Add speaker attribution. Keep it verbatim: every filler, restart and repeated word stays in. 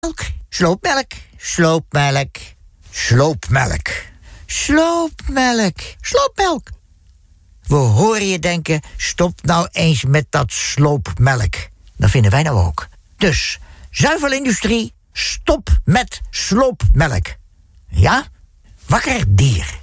Speaker 1: Sloopmelk, sloopmelk, sloopmelk, sloopmelk, sloopmelk. We horen je denken, stop nou eens met dat sloopmelk. Dat vinden wij nou ook. Dus, zuivelindustrie, stop met sloopmelk. Ja? Wakker dier.